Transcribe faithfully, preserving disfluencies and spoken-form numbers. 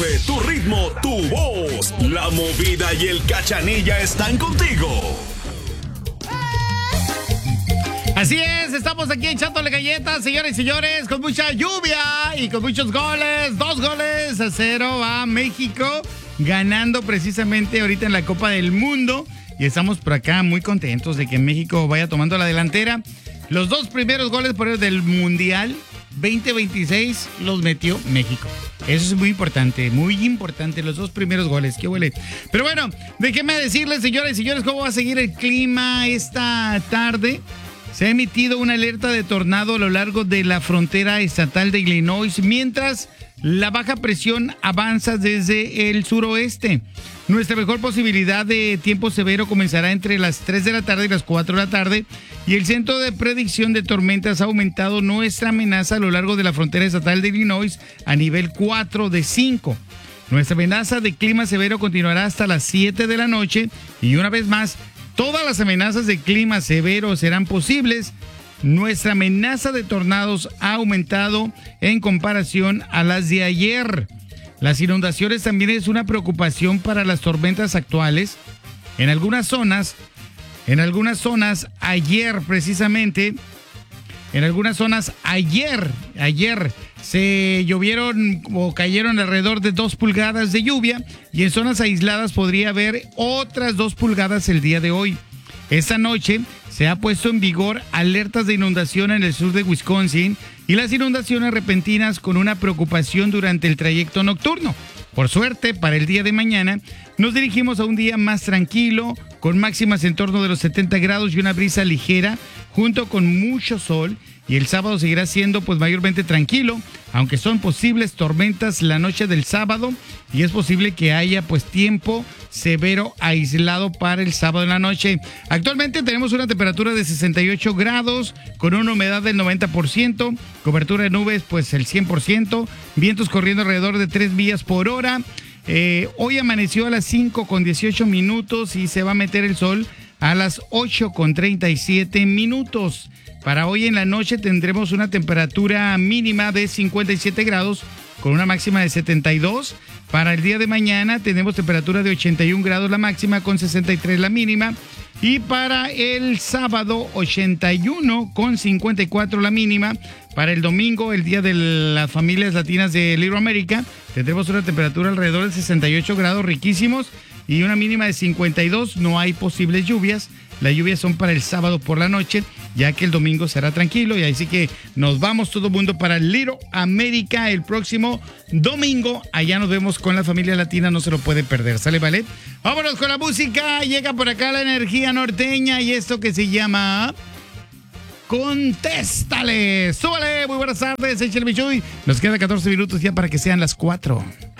nueve, tu ritmo, tu voz. La movida y el cachanilla están contigo. Así es, estamos aquí echándole galletas, señores y señores, con mucha lluvia y con muchos goles. Dos goles a cero a México, ganando precisamente ahorita en la Copa del Mundo. Y estamos por acá muy contentos de que México vaya tomando la delantera. Los dos primeros goles por el del Mundial veinte veintiséis los metió México. Eso es muy importante, muy importante, los dos primeros goles, qué huele. Pero bueno, déjenme decirles, señores y señores, cómo va a seguir el clima esta tarde. Se ha emitido una alerta de tornado a lo largo de la frontera estatal de Illinois, mientras la baja presión avanza desde el suroeste. Nuestra mejor posibilidad de tiempo severo comenzará entre las tres de la tarde y las cuatro de la tarde, y el Centro de Predicción de Tormentas ha aumentado nuestra amenaza a lo largo de la frontera estatal de Illinois a nivel cuatro de cinco. Nuestra amenaza de clima severo continuará hasta las siete de la noche, y una vez más, todas las amenazas de clima severo serán posibles. Nuestra amenaza de tornados ha aumentado en comparación a las de ayer. Las inundaciones también es una preocupación para las tormentas actuales. En algunas zonas, en algunas zonas ayer precisamente, en algunas zonas ayer, ayer se llovieron o cayeron alrededor de dos pulgadas de lluvia, y en zonas aisladas podría haber otras dos pulgadas el día de hoy. Esta noche se ha puesto en vigor alertas de inundación en el sur de Wisconsin y las inundaciones repentinas con una preocupación durante el trayecto nocturno. Por suerte, para el día de mañana nos dirigimos a un día más tranquilo, con máximas en torno de los setenta grados y una brisa ligera, junto con mucho sol. Y el sábado seguirá siendo pues mayormente tranquilo, aunque son posibles tormentas la noche del sábado, y es posible que haya pues tiempo severo aislado para el sábado en la noche. Actualmente tenemos una temperatura de sesenta y ocho grados, con una humedad del noventa por ciento, cobertura de nubes pues el cien por ciento, vientos corriendo alrededor de tres millas por hora. Eh, hoy amaneció a las cinco con dieciocho minutos y se va a meter el sol a las ocho con treinta y siete minutos. Para hoy en la noche tendremos una temperatura mínima de cincuenta y siete grados con una máxima de setenta y dos. Para el día de mañana tenemos temperatura de ochenta y un grados la máxima con sesenta y tres la mínima. Y para el sábado ochenta y uno con cincuenta y cuatro la mínima. Para el domingo, el día de las familias latinas de Little America, tendremos una temperatura alrededor de sesenta y ocho grados riquísimos y una mínima de cincuenta y dos. No hay posibles lluvias. Las lluvias son para el sábado por la noche, ya que el domingo será tranquilo, y así que nos vamos todo el mundo para Little America el próximo domingo. Allá nos vemos con la familia latina, no se lo puede perder. ¿Sale, vale? Vámonos con la música. Llega por acá la energía norteña y esto que se llama Contéstale. Súbale, muy buenas tardes, échale Michuy. Nos quedan catorce minutos ya para que sean las cuatro.